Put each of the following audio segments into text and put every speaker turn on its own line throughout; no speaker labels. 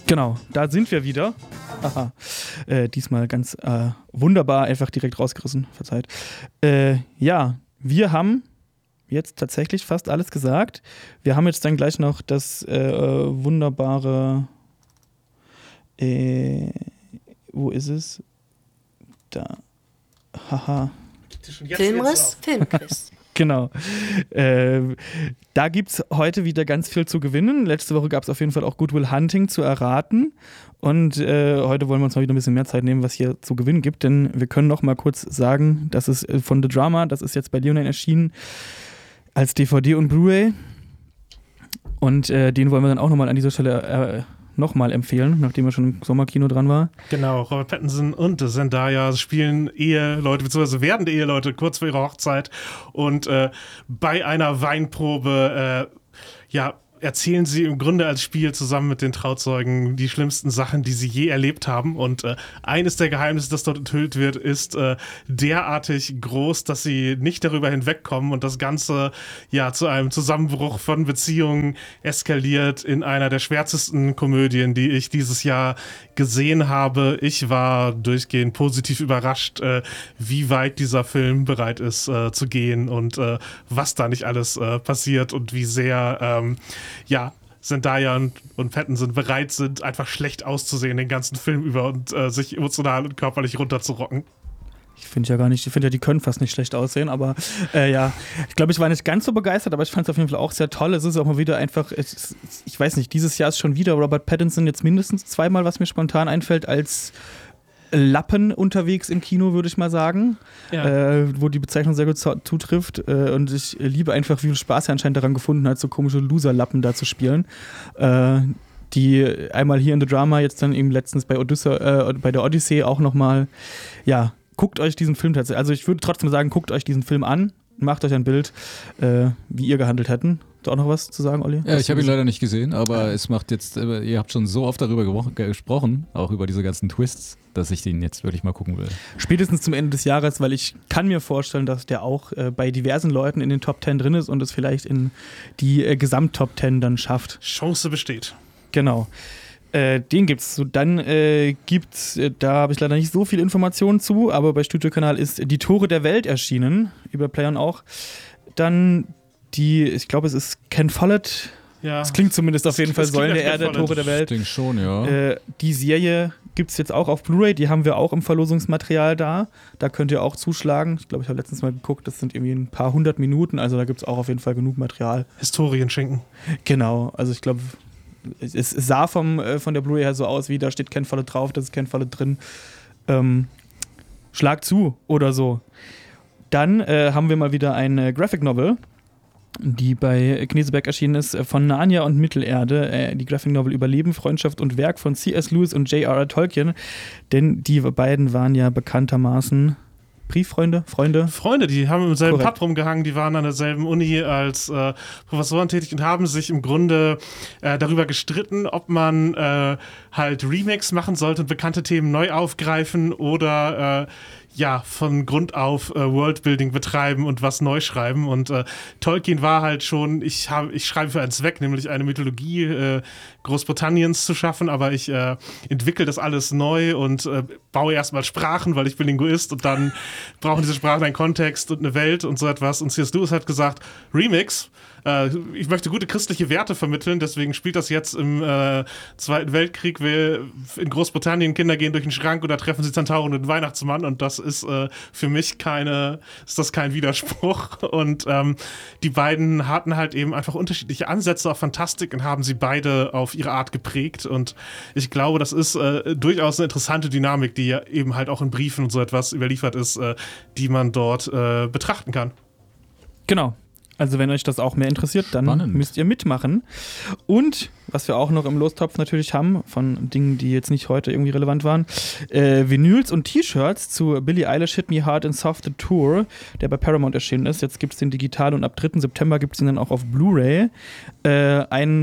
Genau, da sind wir wieder. Aha, diesmal ganz wunderbar, einfach direkt rausgerissen, verzeiht. Ja, wir haben jetzt tatsächlich fast alles gesagt. Wir haben jetzt dann gleich noch das wunderbare, wo ist es? Da, haha.
Filmriss, Filmquiz.
Genau. Da gibt es heute wieder ganz viel zu gewinnen. Letzte Woche gab es auf jeden Fall auch Good Will Hunting zu erraten. Und heute wollen wir uns mal wieder ein bisschen mehr Zeit nehmen, was hier zu gewinnen gibt. Denn wir können noch mal kurz sagen, das ist von The Drama, das ist jetzt bei Leonine erschienen als DVD und Blu-ray. Und den wollen wir dann auch nochmal an dieser Stelle nochmal empfehlen, nachdem er schon im Sommerkino dran war.
Genau, Robert Pattinson und Zendaya spielen Eheleute, beziehungsweise werdende Eheleute kurz vor ihrer Hochzeit und bei einer Weinprobe erzählen sie im Grunde als Spiel zusammen mit den Trauzeugen die schlimmsten Sachen, die sie je erlebt haben. Und eines der Geheimnisse, das dort enthüllt wird, ist derartig groß, dass sie nicht darüber hinwegkommen und das Ganze zu einem Zusammenbruch von Beziehungen eskaliert in einer der schwärzesten Komödien, die ich dieses Jahr gesehen habe. Ich war durchgehend positiv überrascht, wie weit dieser Film bereit ist zu gehen und was da nicht alles passiert und wie sehr Zendaya und Pattinson bereit sind, einfach schlecht auszusehen den ganzen Film über und sich emotional und körperlich runterzurocken.
Ich finde die können fast nicht schlecht aussehen, aber ich glaube, ich war nicht ganz so begeistert, aber ich fand es auf jeden Fall auch sehr toll. Es ist auch mal wieder einfach, ich weiß nicht, dieses Jahr ist schon wieder Robert Pattinson jetzt mindestens zweimal, was mir spontan einfällt, als Lappen unterwegs im Kino, würde ich mal sagen, wo die Bezeichnung sehr gut zutrifft. Und ich liebe einfach, wie viel Spaß er anscheinend daran gefunden hat, so komische Loser-Lappen da zu spielen. Die einmal hier in The Drama, jetzt dann eben letztens bei der Odyssey auch nochmal, guckt euch diesen Film tatsächlich, also ich würde trotzdem sagen, guckt euch diesen Film an, macht euch ein Bild, wie ihr gehandelt hätten. Hast du auch noch was zu sagen, Olli?
Ja, ich habe ihn leider nicht gesehen, aber es macht jetzt, ihr habt schon so oft darüber gesprochen, auch über diese ganzen Twists, dass ich den jetzt wirklich mal gucken will.
Spätestens zum Ende des Jahres, weil ich kann mir vorstellen, dass der auch bei diversen Leuten in den Top 10 drin ist und es vielleicht in die Gesamt-Top 10 dann schafft.
Chance besteht.
Genau. Den gibt's. So, dann gibt's, da habe ich leider nicht so viel Informationen zu, aber bei Studiokanal ist Die Tore der Welt erschienen, über PlayOn auch. Dann ich glaube, es ist Ken Follett. Ja. Das klingt zumindest auf jeden Fall Säulen der Erde, Tore der Welt.
Ich denke schon, ja.
Die Serie gibt's jetzt auch auf Blu-ray, die haben wir auch im Verlosungsmaterial da. Da könnt ihr auch zuschlagen. Ich glaube, ich habe letztens mal geguckt, das sind irgendwie ein paar 100 Minuten, also da gibt's auch auf jeden Fall genug Material.
Historien schenken.
Genau, also ich glaube, es sah von der Blu-ray her so aus, wie da steht Ken Follett drauf, da ist Ken Follett drin. Schlag zu oder so. Dann haben wir mal wieder eine Graphic Novel, die bei Kneseberg erschienen ist, von Narnia und Mittelerde, die Graphic Novel über Leben, Freundschaft und Werk von C.S. Lewis und J.R.R. Tolkien, denn die beiden waren ja bekanntermaßen Brieffreunde, Freunde?
Freunde, die haben im selben Pub rumgehangen, die waren an derselben Uni als Professoren tätig und haben sich im Grunde darüber gestritten, ob man halt Remakes machen sollte und bekannte Themen neu aufgreifen oder von Grund auf Worldbuilding betreiben und was neu schreiben. Und Tolkien war halt schon, ich schreibe für einen Zweck, nämlich eine Mythologie Großbritanniens zu schaffen, aber ich entwickle das alles neu und baue erstmal Sprachen, weil ich bin Linguist und dann brauchen diese Sprachen einen Kontext und eine Welt und so etwas. Und C.S. Lewis hat gesagt, Remix, ich möchte gute christliche Werte vermitteln, deswegen spielt das jetzt im Zweiten Weltkrieg. In Großbritannien Kinder gehen durch den Schrank und da treffen sie Zentauren und den Weihnachtsmann und das ist für mich kein Widerspruch. Und die beiden hatten halt eben einfach unterschiedliche Ansätze auf Fantastik und haben sie beide auf ihre Art geprägt. Und ich glaube, das ist durchaus eine interessante Dynamik, die ja eben halt auch in Briefen und so etwas überliefert ist, die man dort betrachten kann.
Genau. Also wenn euch das auch mehr interessiert, dann müsst ihr mitmachen. Und was wir auch noch im Lostopf natürlich haben, von Dingen, die jetzt nicht heute irgendwie relevant waren, Vinyls und T-Shirts zu Billie Eilish Hit Me Hard and Soft the Tour, der bei Paramount erschienen ist. Jetzt gibt es den digital und ab 3. September gibt es den dann auch auf Blu-ray. Ein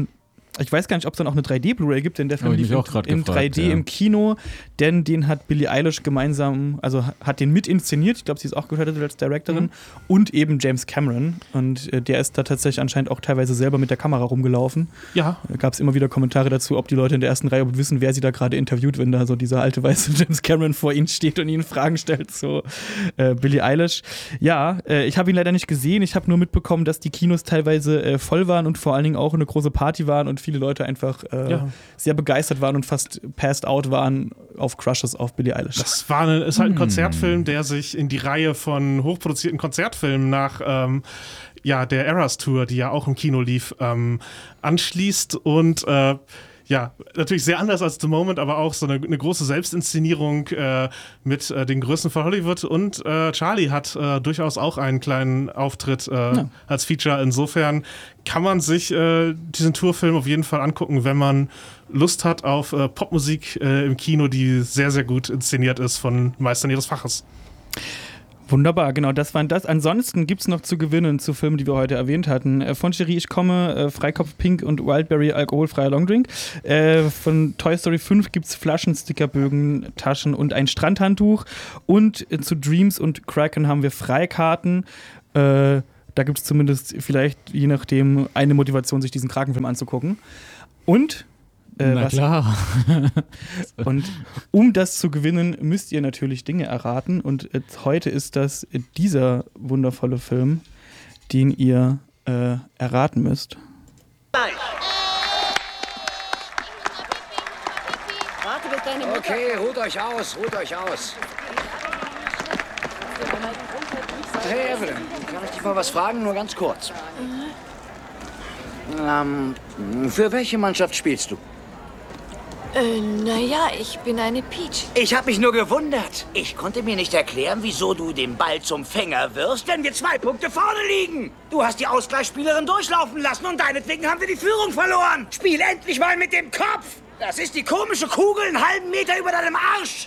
Ich weiß gar nicht, ob es dann auch eine 3D-Blu-ray gibt, denn der Film lief in 3D
ja.
im Kino, denn den hat Billie Eilish gemeinsam, also hat den mit inszeniert, ich glaube, sie ist auch gecredited als Directorin, und eben James Cameron. Und der ist da tatsächlich anscheinend auch teilweise selber mit der Kamera rumgelaufen.
Ja.
Da gab es immer wieder Kommentare dazu, ob die Leute in der ersten Reihe wissen, wer sie da gerade interviewt, wenn da so dieser alte weiße James Cameron vor ihnen steht und ihnen Fragen stellt, so Billie Eilish. Ja, ich habe ihn leider nicht gesehen, ich habe nur mitbekommen, dass die Kinos teilweise voll waren und vor allen Dingen auch eine große Party waren und viele Leute einfach sehr begeistert waren und fast passed out waren auf Crushes auf Billie Eilish.
Das ist halt ein Konzertfilm, der sich in die Reihe von hochproduzierten Konzertfilmen nach der Eras Tour, die ja auch im Kino lief, anschließt und natürlich sehr anders als The Moment, aber auch so eine große Selbstinszenierung mit den Größen von Hollywood. Und Charlie hat durchaus auch einen kleinen Auftritt als Feature. Insofern kann man sich diesen Tourfilm auf jeden Fall angucken, wenn man Lust hat auf Popmusik im Kino, die sehr, sehr gut inszeniert ist von Meistern ihres Faches.
Wunderbar, genau, das waren das. Ansonsten gibt es noch zu gewinnen zu Filmen, die wir heute erwähnt hatten. Von Cherie, ich komme, Freikopf Pink und Wildberry alkoholfreier Longdrink. Von Toy Story 5 gibt es Flaschen, Stickerbögen, Taschen und ein Strandhandtuch. Und zu Dreams und Kraken haben wir Freikarten. Da gibt es zumindest vielleicht, je nachdem, eine Motivation, sich diesen Krakenfilm anzugucken. Und
na klar.
Und um das zu gewinnen, müsst ihr natürlich Dinge erraten. Und heute ist das dieser wundervolle Film, den ihr erraten müsst.
Nein.
Okay, ruht euch aus. Hey Evelyn, kann ich dich mal was fragen? Nur ganz kurz. Für welche Mannschaft spielst du?
Naja, ich bin eine Peach.
Ich habe mich nur gewundert. Ich konnte mir nicht erklären, wieso du den Ball zum Fänger wirfst, wenn wir 2 Punkte vorne liegen. Du hast die Ausgleichsspielerin durchlaufen lassen und deinetwegen haben wir die Führung verloren. Spiel endlich mal mit dem Kopf. Das ist die komische Kugel einen halben Meter über deinem Arsch.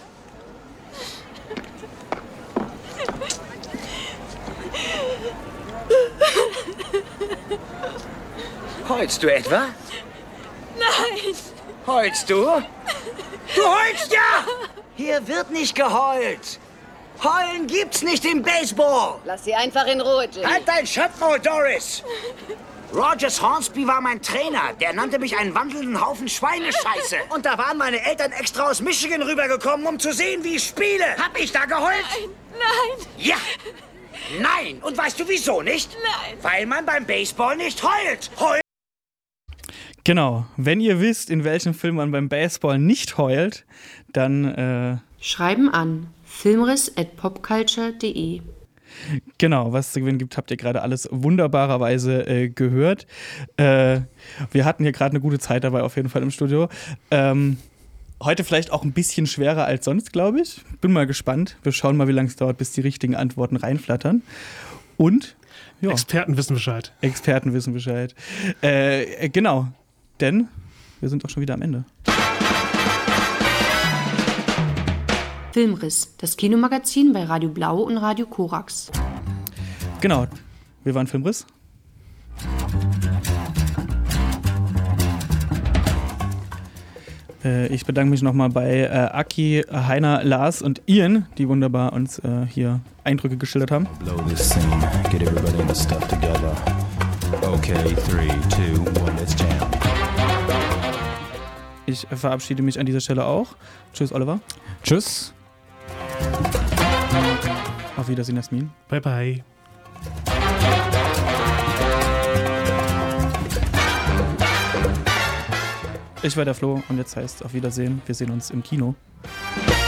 Heulst du etwa?
Nein.
Heulst du? Du heulst ja! Hier wird nicht geheult. Heulen gibt's nicht im Baseball.
Lass sie einfach in Ruhe, Jimmy.
Halt dein Schöpfmaul, Doris! Rogers Hornsby war mein Trainer. Der nannte mich einen wandelnden Haufen Schweinescheiße. Und da waren meine Eltern extra aus Michigan rübergekommen, um zu sehen, wie ich spiele. Hab ich da geheult?
Nein.
Ja. Nein. Und weißt du wieso nicht?
Nein.
Weil man beim Baseball nicht heult.
Genau, wenn ihr wisst, in welchem Film man beim Baseball nicht heult, dann
schreiben an filmriss@popculture.de.
Genau, was es zu gewinnen gibt, habt ihr gerade alles wunderbarerweise gehört. Wir hatten hier gerade eine gute Zeit dabei, auf jeden Fall im Studio. Heute vielleicht auch ein bisschen schwerer als sonst, glaube ich. Bin mal gespannt. Wir schauen mal, wie lange es dauert, bis die richtigen Antworten reinflattern. Und ja.
Experten wissen Bescheid.
Genau, denn wir sind auch schon wieder am Ende.
Filmriss, das Kinomagazin bei Radio Blau und Radio Korax.
Genau, wir waren Filmriss. Ich bedanke mich nochmal bei Aki, Heiner, Lars und Ian, die wunderbar uns hier Eindrücke geschildert haben.
Blow this scene, get everybody in the stuff together. Okay, 3, 2, 1, let's jam.
Ich verabschiede mich an dieser Stelle auch. Tschüss, Oliver.
Tschüss.
Auf Wiedersehen, Jasmin.
Bye, bye.
Ich war der Flo und jetzt heißt auf Wiedersehen. Wir sehen uns im Kino.